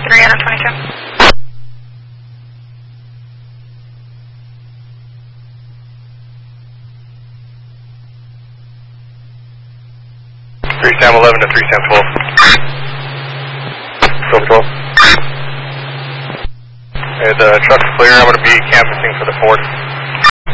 3 out of 22. Sam 11 to 3 Sam 12. 12. Hey, the truck's clear. I'm going to be canvassing for the 4th.